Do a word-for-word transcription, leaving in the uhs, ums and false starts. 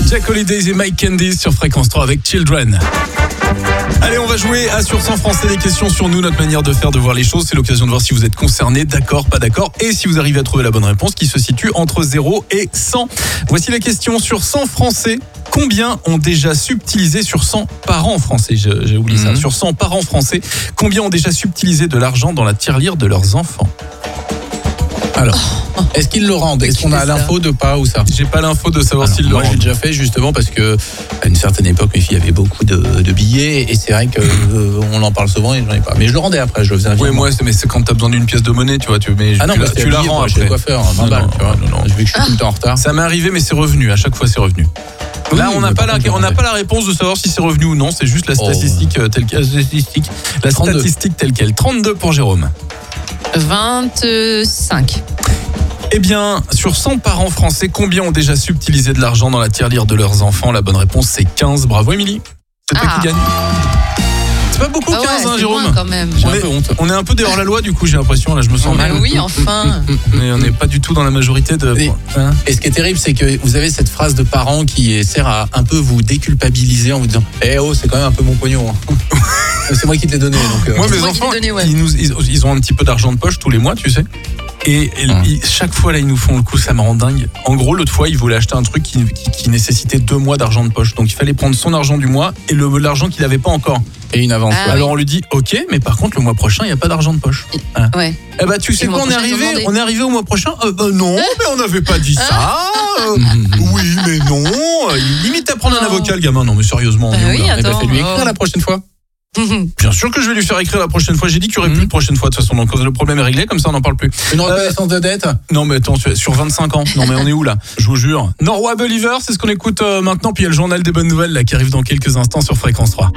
Jack Holidays et Mike Candice sur Fréquence trois avec Children. Allez, on va jouer à Sur cent Français, des questions sur nous, notre manière de faire, de voir les choses. C'est l'occasion de voir si vous êtes concerné, d'accord, pas d'accord, et si vous arrivez à trouver la bonne réponse qui se situe entre zéro et cent. Voici la question sur cent Français. Combien ont déjà subtilisé sur cent parents français? J'ai, j'ai oublié mmh. ça. Sur cent parents français, combien ont déjà subtilisé de l'argent dans la tirelire de leurs enfants? Alors, est-ce qu'ils le rendent? Est-ce qu'on a l'info de pas ou ça? J'ai pas l'info de savoir Alors, s'ils le moi, rendent. Moi, j'ai déjà fait justement parce que à une certaine époque, mes filles avaient beaucoup de, de billets et c'est vrai que euh, on en parle souvent et j'en ai pas. Mais je le rendais après, je le faisais un Oui, moi, c'est, mais c'est quand t'as besoin d'une pièce de monnaie, tu vois, tu, mais, ah non, tu, la, tu la rends après. Chez le coiffeur, vingt balles, tu vois. Non, non, non. Je vais que je suis tout le temps en retard. Ça m'est arrivé, mais c'est revenu. À chaque fois, c'est revenu. Là, oui, on n'a pas la, on n'a pas la réponse de savoir si c'est revenu ou non. C'est juste la statistique oh. telle quelle. Statistique, la trente-deux. Statistique telle quelle. trente-deux pour Jérôme. vingt-cinq. Eh bien, sur cent parents français, combien ont déjà subtilisé de l'argent dans la tirelire de leurs enfants? La bonne réponse, c'est quinze. Bravo, Émilie. C'est toi ah. qui gagne. C'est pas beaucoup, ah ouais, quinze, hein, Jérôme. Moins quand même. On, est, honte. on est un peu dehors la loi, du coup, j'ai l'impression. Là, je me sens bah mal. Oui, enfin. Mais on n'est pas du tout dans la majorité de. Et, hein et ce qui est terrible, c'est que vous avez cette phrase de parents qui sert à un peu vous déculpabiliser en vous disant eh oh, c'est quand même un peu mon pognon. Hein. C'est moi qui te l'ai donné. Donc, euh... Moi, mes enfants, donné, ouais. ils, nous, ils, ils ont un petit peu d'argent de poche tous les mois, tu sais. Et, et mmh. ils, chaque fois, là, ils nous font le coup, ça me rend dingue. En gros, l'autre fois, ils voulaient acheter un truc qui, qui, qui nécessitait deux mois d'argent de poche. Donc, il fallait prendre son argent du mois et le, l'argent qu'il n'avait pas encore. Et une avance. Ah, Alors, oui. on lui dit, OK, mais par contre, le mois prochain, il n'y a pas d'argent de poche. Voilà. Ouais. Eh ben, tu sais quoi, on est arrivé, on est arrivé au mois prochain. Euh, euh, non, mais on n'avait pas dit ça. Euh, oui, mais non. Limite à prendre oh. un avocat, le gamin. Non, mais sérieusement, bah on est oui, où, là attends, eh ben, fais lui écrire oh. la prochaine fois. Bien sûr que je vais lui faire écrire la prochaine fois. J'ai dit qu'il n'y aurait mmh. plus de prochaine fois de toute façon. Donc le problème est réglé, comme ça on n'en parle plus. Une reconnaissance euh, de dette? Non mais attends, sur vingt-cinq ans. Non mais on est où là? Je vous jure. Norrois Believer, c'est ce qu'on écoute euh, maintenant. Puis il y a le journal des bonnes nouvelles là qui arrive dans quelques instants sur Fréquence trois.